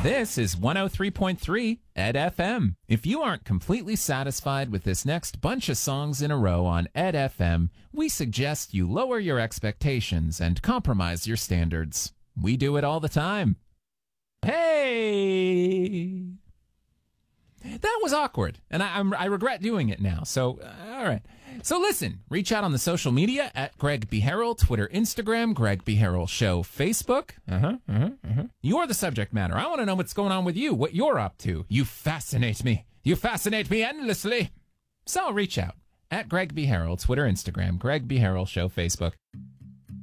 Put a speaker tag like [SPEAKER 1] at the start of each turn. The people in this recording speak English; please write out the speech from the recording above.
[SPEAKER 1] This is 103.3 Ed FM. If you aren't completely satisfied with this next bunch of songs in a row on Ed FM, we suggest you lower your expectations and compromise your standards. We do it all the time. Hey! That was awkward, and I regret doing it now. So, all right. So listen, reach out on the social media at Greg B. Harrell, Twitter, Instagram, Greg B. Harrell Show, Facebook. You're the subject matter. I want to know what's going on with you, what you're up to. You fascinate me. You fascinate me endlessly. So reach out at Greg B. Harrell, Twitter, Instagram, Greg B. Harrell Show, Facebook.